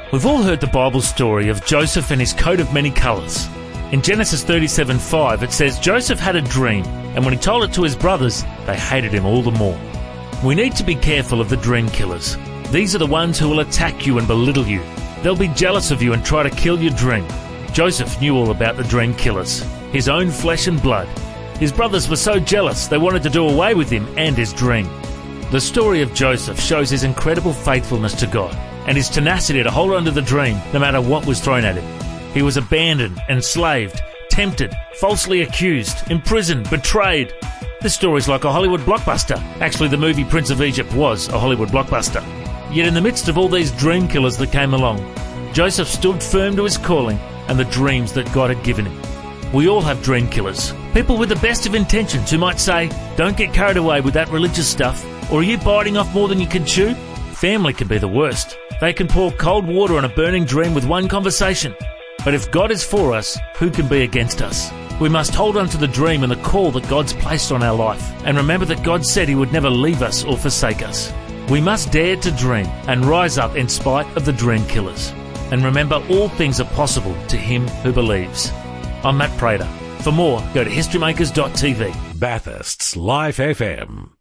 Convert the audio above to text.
We've all heard the Bible story of Joseph and his coat of many colours. In Genesis 37:5 it says, Joseph had a dream, and when he told it to his brothers, they hated him all the more. We need to be careful of the dream killers. These are the ones who will attack you and belittle you. They'll be jealous of you and try to kill your dream. Joseph knew all about the dream killers, his own flesh and blood. His brothers were so jealous they wanted to do away with him and his dream. The story of Joseph shows his incredible faithfulness to God and his tenacity to hold on to the dream no matter what was thrown at him. He was abandoned, enslaved, tempted, falsely accused, imprisoned, betrayed. This story's like a Hollywood blockbuster. Actually, the movie Prince of Egypt was a Hollywood blockbuster. Yet in the midst of all these dream killers that came along, Joseph stood firm to his calling and the dreams that God had given him. We all have dream killers. People with the best of intentions who might say, don't get carried away with that religious stuff, or are you biting off more than you can chew? Family can be the worst. They can pour cold water on a burning dream with one conversation. But if God is for us, who can be against us? We must hold on to the dream and the call that God's placed on our life, and remember that God said He would never leave us or forsake us. We must dare to dream and rise up in spite of the dream killers. And remember, all things are possible to him who believes. I'm Matt Prater. For more, go to historymakers.tv. Bathurst's Life FM.